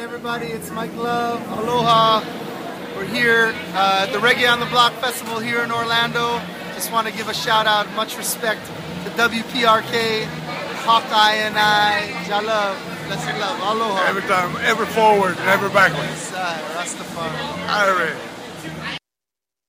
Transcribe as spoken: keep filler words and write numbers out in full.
everybody. It's Mike Love. Aloha. We're here uh, at the Reggae on the Block Festival here in Orlando. Just want to give a shout out, much respect to W P R K, Hawkeye and I. Ja love. Blessed love. Aloha. Every time, ever forward, never backwards. Yes, uh, Rastafari. All right.